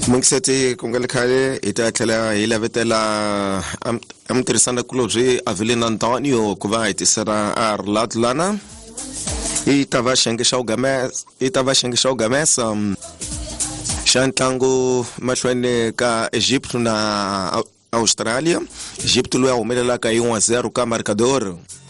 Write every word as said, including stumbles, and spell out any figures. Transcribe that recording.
Mungisati kungalkhale itatlela ilavetela am amtirisana kulobje Avelina Antonio kuva itisara arlatlana itava shengisha ugames itava shengisha ugames shantlangu mahlwene ka Egypt na Australia. Egypt lo ya humelela ka one zero ka marcador.